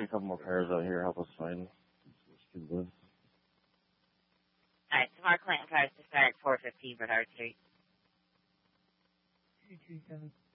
couple more pairs out here. Help us find which kids live. Alright, some more Clinton cars to start 415 Bernard Street. 227.